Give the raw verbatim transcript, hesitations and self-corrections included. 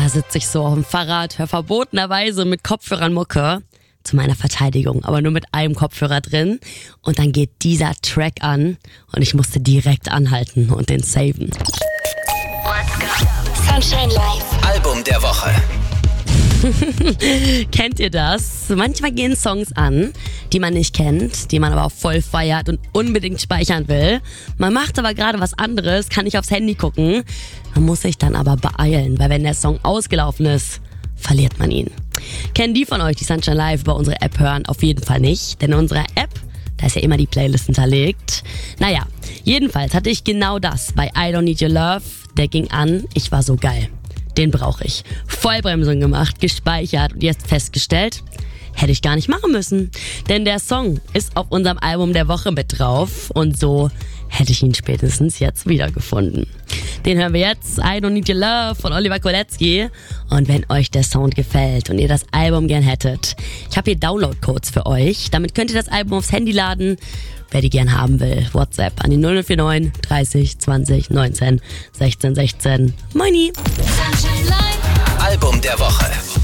da sitze ich so auf dem Fahrrad, höre verbotenerweise mit Kopfhörern Mucke. Zu meiner Verteidigung, aber nur mit einem Kopfhörer drin. Und dann geht dieser Track an und ich musste direkt anhalten und den saven. Sunshine Live. Album der Woche. Kennt ihr das? Manchmal gehen Songs an, die man nicht kennt, die man aber auch voll feiert und unbedingt speichern will. Man macht aber gerade was anderes, kann nicht aufs Handy gucken. Man muss sich dann aber beeilen, weil wenn der Song ausgelaufen ist, verliert man ihn. Kennen die von euch, die Sunshine Live über unsere App hören? Auf jeden Fall nicht, denn in unserer App, da ist ja immer die Playlist hinterlegt. Naja, jedenfalls hatte ich genau das bei I Don't Need Your Love. Der ging an, ich war so geil. Den brauche ich. Vollbremsung gemacht, gespeichert und jetzt festgestellt, hätte ich gar nicht machen müssen. Denn der Song ist auf unserem Album der Woche mit drauf und so hätte ich ihn spätestens jetzt wiedergefunden. Den hören wir jetzt, I Don't Need Your Love von Oliver Kolecki. Und wenn euch der Sound gefällt und ihr das Album gern hättet, ich habe hier Download-Codes für euch. Damit könnt ihr das Album aufs Handy laden. Wer die gern haben will, WhatsApp an die null null vier neun dreißig zwanzig neunzehn sechzehn sechzehn. Moini! Album der Woche.